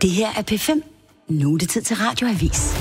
Det her er P5. Nu er det tid til Radioavis.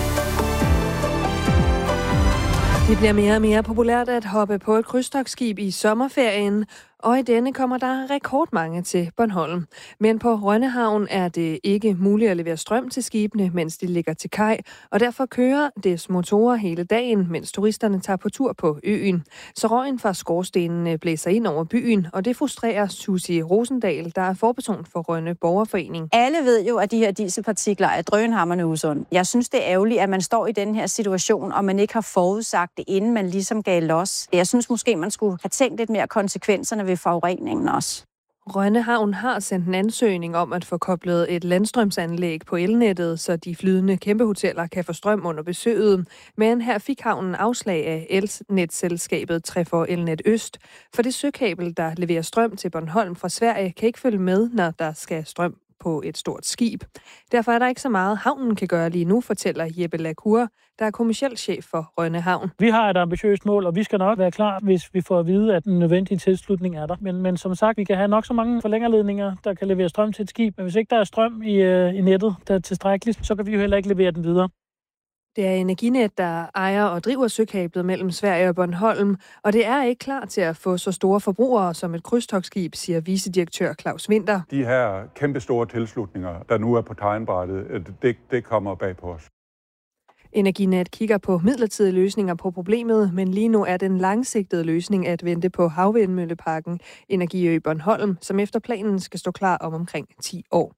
Det bliver mere og mere populært at hoppe på et krydstogtskib i sommerferien, og i denne kommer der rekordmange til Bornholm. Men på Rønnehavn er det ikke muligt at levere strøm til skibene, mens de ligger til kaj, og derfor kører dets motorer hele dagen, mens turisterne tager på tur på øen. Så røgen fra skorstenene blæser ind over byen, og det frustrerer Susie Rosendal, der er forperson for Rønne Borgerforening. Alle ved jo, at de her dieselpartikler er drønhamrende usunde. Jeg synes, det er ærgerligt, at man står i den her situation, og man ikke har forudsagt det, inden man ligesom gav los. Jeg synes måske, man skulle have tænkt lidt mere konsekvenserne ved forureningen også. Rønnehavn har sendt en ansøgning om at få koblet et landstrømsanlæg på elnettet, så de flydende kæmpehoteller kan få strøm under besøget. Men her fik havnen afslag af elnetselskabet Trefor Elnet Øst, for det søkabel, der leverer strøm til Bornholm fra Sverige, kan ikke følge med, når der skal strøm på et stort skib. Derfor er der ikke så meget, havnen kan gøre lige nu, fortæller Jeppe Lacour, der er kommerciel chef for Rønne Havn. Vi har et ambitiøst mål, og vi skal nok være klar, hvis vi får at vide, at den nødvendige tilslutning er der. Men som sagt, vi kan have nok så mange forlængerledninger, der kan levere strøm til et skib. Men hvis ikke der er strøm i nettet, der er tilstrækkeligt, så kan vi jo heller ikke levere den videre. Det er Energinet, der ejer og driver søkablet mellem Sverige og Bornholm, og det er ikke klar til at få så store forbrugere som et krydstogtskib, siger vicedirektør Claus Winther. De her kæmpe store tilslutninger, der nu er på tegnbrættet, det kommer bag på os. Energinet kigger på midlertidige løsninger på problemet, men lige nu er den langsigtede løsning at vente på havvindmølleparken Energiø Bornholm, som efter planen skal stå klar om omkring 10 år.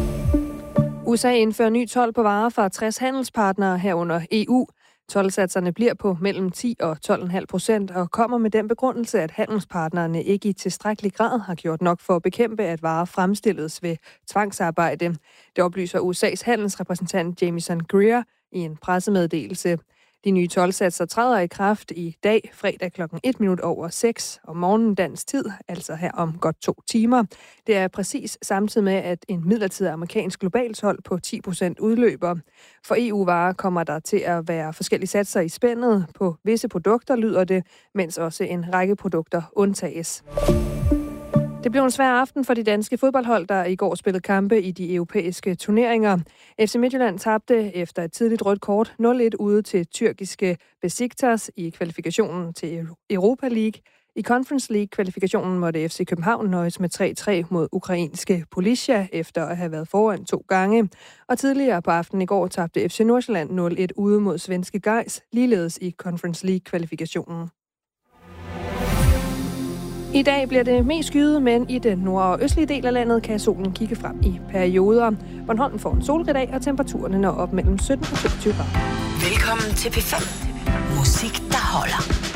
USA indfører ny told på varer fra 60 handelspartnere herunder EU. Toldsatserne bliver på mellem 10 og 12,5% og kommer med den begrundelse, at handelspartnerne ikke i tilstrækkelig grad har gjort nok for at bekæmpe, at varer fremstilles ved tvangsarbejde. Det oplyser USA's handelsrepræsentant Jamieson Greer i en pressemeddelelse. De nye toldsatser træder i kraft i dag, fredag kl. 6:01 om morgenen dansk tid, altså her om godt 2 timer. Det er præcis samtidig med, at en midlertidig amerikansk global told på 10% udløber. For EU-varer kommer der til at være forskellige satser i spændet. På visse produkter lyder det, mens også en række produkter undtages. Det blev en svær aften for de danske fodboldhold, der i går spillede kampe i de europæiske turneringer. FC Midtjylland tabte efter et tidligt rødt kort 0-1 ude til tyrkiske Besiktas i kvalifikationen til Europa League. I Conference League-kvalifikationen måtte FC København nøjes med 3-3 mod ukrainske Polisia efter at have været foran 2 gange. Og tidligere på aftenen i går tabte FC Nordsjælland 0-1 ude mod svenske Gais, ligeledes i Conference League-kvalifikationen. I dag bliver det mest skyet, men i den nord- og østlige del af landet kan solen kigge frem i perioder. Bornholm får en solrig dag, og temperaturerne når op mellem 17 og 22 grader. Velkommen til P5. Musik, der holder.